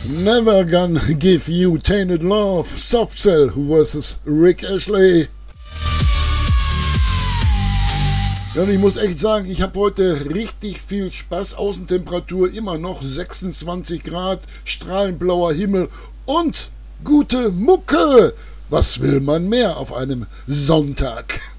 Never Gonna Give You Tainted Love, Soft Cell vs. Rick Ashley. Ja, und ich muss echt sagen, ich habe heute richtig viel Spaß. Außentemperatur immer noch 26 Grad, strahlend blauer Himmel und gute Mucke. Was will man mehr auf einem Sonntag?